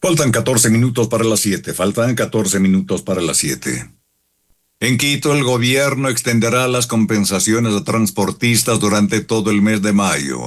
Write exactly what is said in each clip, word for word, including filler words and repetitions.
Faltan catorce minutos para las siete. Faltan catorce minutos para las siete. En Quito, el gobierno extenderá las compensaciones a transportistas durante todo el mes de mayo.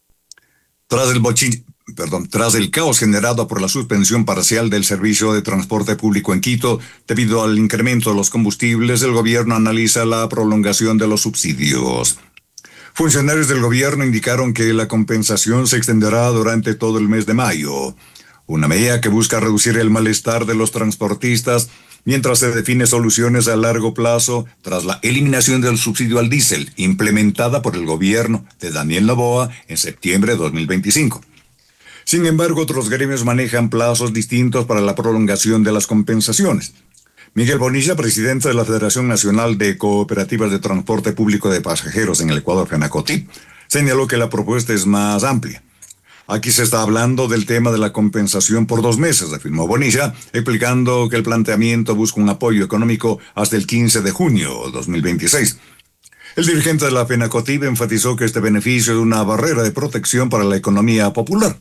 Tras el bochin... Perdón, tras el caos generado por la suspensión parcial del servicio de transporte público en Quito, debido al incremento de los combustibles, el gobierno analiza la prolongación de los subsidios. Funcionarios del gobierno indicaron que la compensación se extenderá durante todo el mes de mayo, una medida que busca reducir el malestar de los transportistas mientras se define soluciones a largo plazo tras la eliminación del subsidio al diésel implementada por el gobierno de Daniel Noboa en septiembre de dos mil veinticinco. Sin embargo, otros gremios manejan plazos distintos para la prolongación de las compensaciones. Miguel Bonilla, presidente de la Federación Nacional de Cooperativas de Transporte Público de Pasajeros en el Ecuador, FENACOTIP, señaló que la propuesta es más amplia. Aquí se está hablando del tema de la compensación por dos meses, afirmó Bonilla, explicando que el planteamiento busca un apoyo económico hasta el quince de junio de dos mil veintiséis. El dirigente de la FENACOTIP enfatizó que este beneficio es una barrera de protección para la economía popular.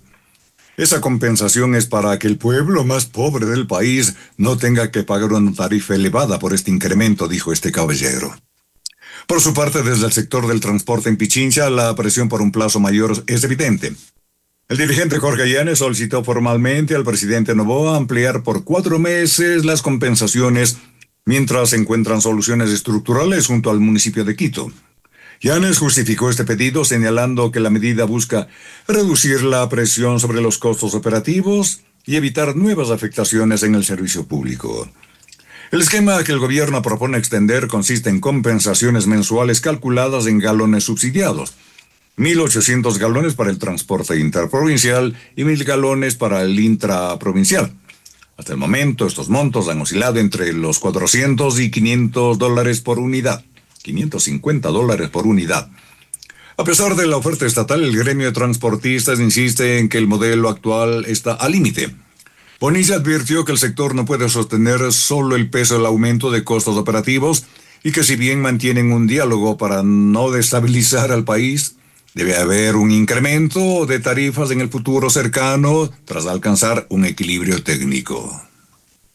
Esa compensación es para que el pueblo más pobre del país no tenga que pagar una tarifa elevada por este incremento, dijo este caballero. Por su parte, desde el sector del transporte en Pichincha, la presión por un plazo mayor es evidente. El dirigente Jorge Yanes solicitó formalmente al presidente Noboa ampliar por cuatro meses las compensaciones mientras se encuentran soluciones estructurales junto al municipio de Quito. Yanes justificó este pedido señalando que la medida busca reducir la presión sobre los costos operativos y evitar nuevas afectaciones en el servicio público. El esquema que el gobierno propone extender consiste en compensaciones mensuales calculadas en galones subsidiados. mil ochocientos galones para el transporte interprovincial y mil galones para el intraprovincial. Hasta el momento, estos montos han oscilado entre los cuatrocientos y quinientos dólares por unidad. quinientos cincuenta dólares por unidad. A pesar de la oferta estatal, el gremio de transportistas insiste en que el modelo actual está al límite. Bonilla advirtió que el sector no puede sostener solo el peso del aumento de costos operativos y que si bien mantienen un diálogo para no destabilizar al país, debe haber un incremento de tarifas en el futuro cercano tras alcanzar un equilibrio técnico.